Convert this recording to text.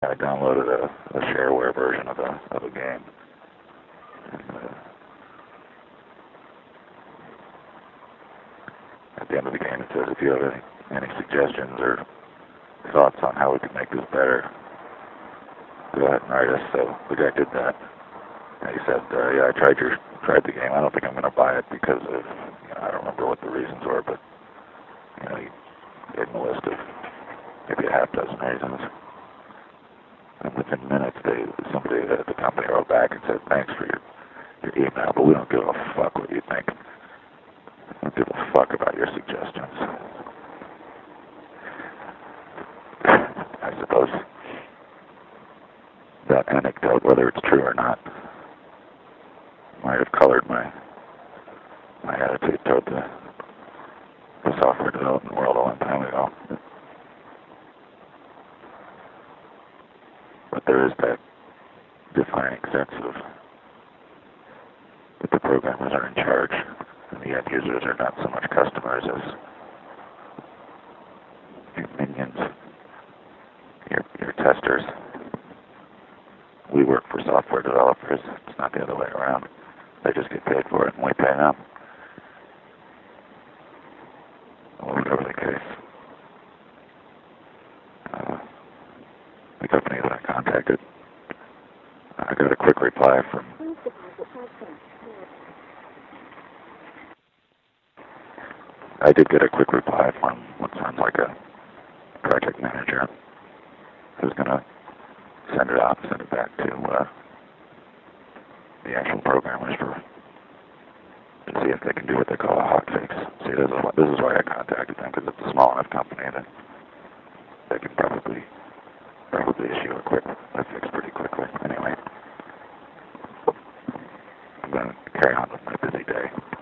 I downloaded a shareware version of a game. And, at the end of the game, it says if you have any suggestions or thoughts on how we can make this better, go ahead and write us. So the guy did that. And he said, yeah, I tried the game. I don't think I'm going to buy it because of, I don't remember what the reasons were, but, he gave him a list of maybe a half dozen reasons. And within minutes, somebody at the company wrote back and said, thanks for your email, but we don't give a fuck what you think. We don't give a fuck about your suggestions. I suppose that anecdote, whether it's true or not, might have colored my attitude toward the software development world a long time ago. But there is that defining sense of that the programmers are in charge and the end users are not so much customers as your minions, your testers. We work for software developers. It's not the other way around. They just get paid for it and we pay them. Well, whatever the case. The company that I contacted, I got a quick reply from I did get a quick reply from what sounds like a project manager who's going to send it out and send it back to the actual programmers to see if they can do what they call a hotfix. See, this is why I contacted them, because it's a small enough company that they can probably issue a quick fix pretty quickly. Anyway, I'm going to carry on with my busy day.